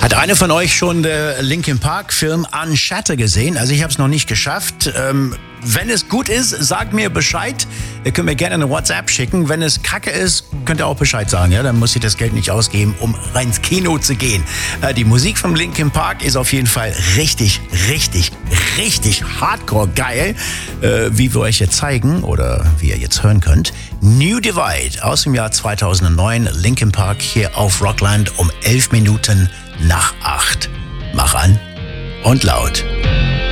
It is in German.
Hat einer von euch schon den Linkin Park Film Unshatter gesehen? Also ich habe es noch nicht geschafft. Wenn es gut ist, sagt mir Bescheid. Ihr könnt mir gerne eine WhatsApp schicken. Wenn es kacke ist, könnt ihr auch Bescheid sagen. Ja? Dann muss ich das Geld nicht ausgeben, um rein ins Kino zu gehen. Die Musik vom Linkin Park ist auf jeden Fall richtig hardcore geil. Wie wir euch jetzt zeigen oder wie ihr jetzt hören könnt. New Divide aus dem Jahr 2009. Linkin Park hier auf Rockland um 11 Minuten nach 8. Mach an und laut.